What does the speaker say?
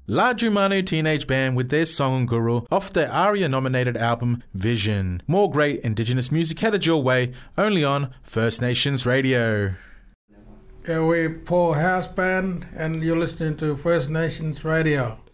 La Jumanu Teenage Band with their song Guru off their ARIA-nominated album Vision. More great Indigenous music headed your way, only on First Nations Radio. We're Paul House Band, and you're listening to First Nations Radio.